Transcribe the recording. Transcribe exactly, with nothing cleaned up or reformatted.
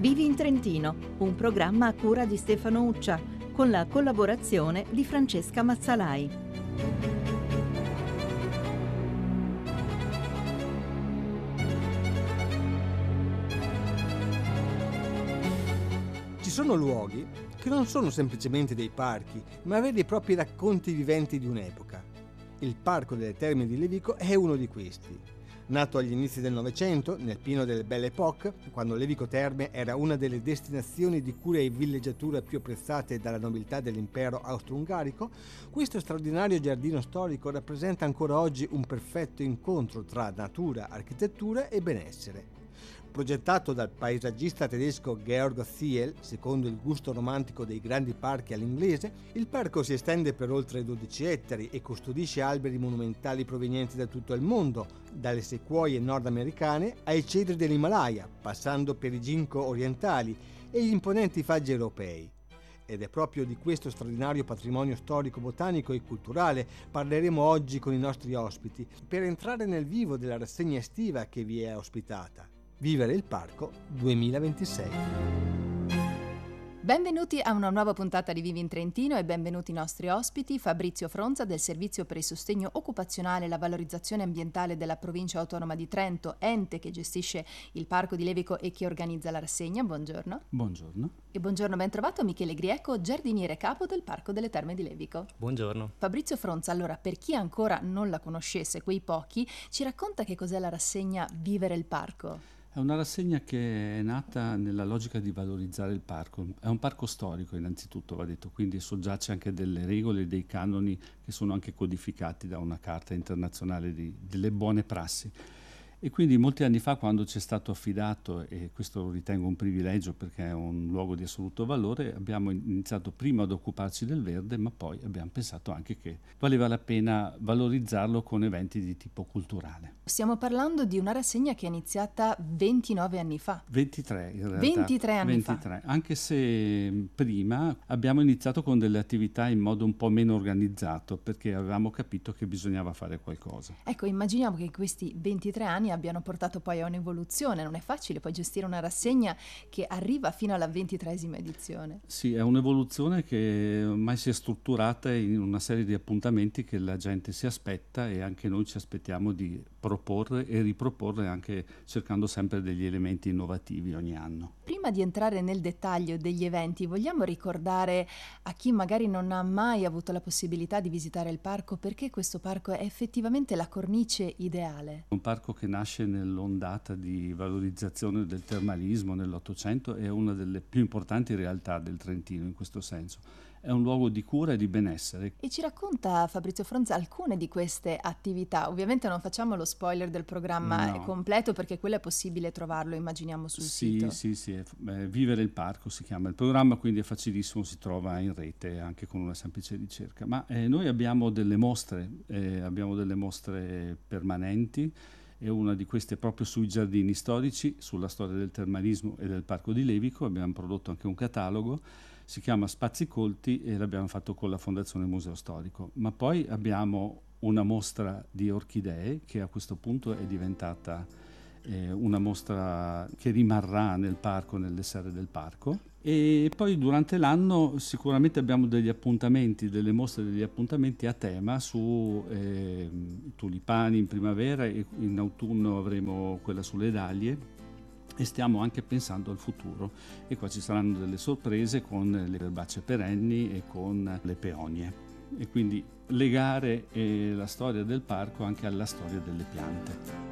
Vivi in Trentino, un programma a cura di Stefano Uccia, con la collaborazione di Francesca Mazzalai. Ci sono luoghi che non sono semplicemente dei parchi, ma veri e propri racconti viventi di un'epoca. Il Parco delle Terme di Levico è uno di questi. Nato agli inizi del Novecento, nel pieno delle Belle Époque, quando Levico Terme era una delle destinazioni di cura e villeggiatura più apprezzate dalla nobiltà dell'impero austro-ungarico, questo straordinario giardino storico rappresenta ancora oggi un perfetto incontro tra natura, architettura e benessere. Progettato dal paesaggista tedesco Georg Thiel, secondo il gusto romantico dei grandi parchi all'inglese, il parco si estende per oltre dodici ettari e custodisce alberi monumentali provenienti da tutto il mondo, dalle sequoie nordamericane ai cedri dell'Himalaya, passando per i ginkgo orientali e gli imponenti faggi europei. Ed è proprio di questo straordinario patrimonio storico, botanico e culturale parleremo oggi con i nostri ospiti, per entrare nel vivo della rassegna estiva che vi è ospitata. Vivere il Parco duemilaventisei. Benvenuti a una nuova puntata di Vivi in Trentino e benvenuti i nostri ospiti. Fabrizio Fronza del Servizio per il Sostegno Occupazionale e la Valorizzazione Ambientale della Provincia Autonoma di Trento, ente che gestisce il Parco di Levico e che organizza la rassegna. Buongiorno. Buongiorno. E buongiorno, ben trovato Michele Grieco, giardiniere capo del Parco delle Terme di Levico. Buongiorno. Fabrizio Fronza, allora, per chi ancora non la conoscesse, quei pochi, ci racconta che cos'è la rassegna Vivere il Parco? È una rassegna che è nata nella logica di valorizzare il parco. È un parco storico innanzitutto, va detto, quindi soggiace anche delle regole e dei canoni che sono anche codificati da una carta internazionale di, delle buone prassi. E quindi molti anni fa, quando ci è stato affidato, e questo lo ritengo un privilegio perché è un luogo di assoluto valore, abbiamo iniziato prima ad occuparci del verde, ma poi abbiamo pensato anche che valeva la pena valorizzarlo con eventi di tipo culturale. Stiamo parlando di una rassegna che è iniziata ventinove anni fa. ventitré in realtà. ventitré anni ventitré, fa. Anche se prima abbiamo iniziato con delle attività in modo un po' meno organizzato, perché avevamo capito che bisognava fare qualcosa. Ecco, immaginiamo che questi ventitré anni abbiano portato poi a un'evoluzione. Non è facile poi gestire una rassegna che arriva fino alla ventitreesima edizione. Sì, è un'evoluzione che ormai si è strutturata in una serie di appuntamenti che la gente si aspetta e anche noi ci aspettiamo di proporre e riproporre, anche cercando sempre degli elementi innovativi ogni anno. Prima di entrare nel dettaglio degli eventi, vogliamo ricordare a chi magari non ha mai avuto la possibilità di visitare il parco perché questo parco è effettivamente la cornice ideale. Un parco che nasce nell'ondata di valorizzazione del termalismo nell'Ottocento è una delle più importanti realtà del Trentino in questo senso. È un luogo di cura e di benessere. E ci racconta Fabrizio Fronza alcune di queste attività. Ovviamente non facciamo lo spoiler del programma No. completo perché quello è possibile trovarlo, immaginiamo, sul sì, sito. Sì, sì, è, eh, Vivere il Parco si chiama il programma, quindi è facilissimo, si trova in rete anche con una semplice ricerca. Ma eh, noi abbiamo delle mostre, eh, abbiamo delle mostre permanenti. E una di queste è proprio sui giardini storici, sulla storia del termalismo e del Parco di Levico. Abbiamo prodotto anche un catalogo, si chiama Spazi Colti e l'abbiamo fatto con la Fondazione Museo Storico. Ma poi abbiamo una mostra di orchidee che a questo punto è diventata eh, una mostra che rimarrà nel parco, nelle serre del parco. E poi durante l'anno sicuramente abbiamo degli appuntamenti, delle mostre, degli appuntamenti a tema su eh, tulipani in primavera e in autunno avremo quella sulle dahlie e stiamo anche pensando al futuro e qua ci saranno delle sorprese con le erbacee perenni e con le peonie e quindi legare eh, la storia del parco anche alla storia delle piante.